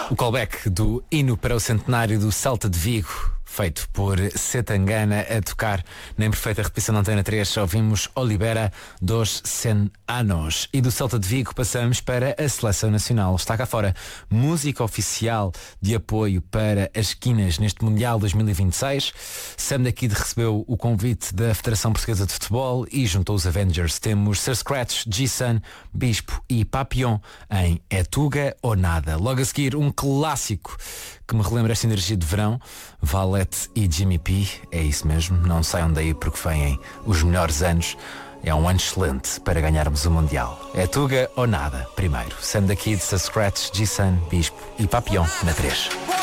O callback do hino para o centenário do Celta de Vigo, feito por Setangana, a tocar na imperfeita repetição da Antena 3, ouvimos Oliveira dos 100 anos. E do Celta de Vigo passamos para a Seleção Nacional. Está cá fora música oficial de apoio para as esquinas neste Mundial 2026. Sam da Kid recebeu o convite da Federação Portuguesa de Futebol e juntou os Avengers. Temos Sir Scratch, G-Sun, Bispo e Papillon em É Tuga ou Nada. Logo a seguir, um clássico que me relembra esta energia de verão, Valete e Jimmy P. É isso mesmo, não saiam daí porque vêm os melhores anos. É um ano excelente para ganharmos o Mundial. É Tuga ou Nada, primeiro. Sam da Kid, Scratch, G-Sun, Bispo e Papillon na 3.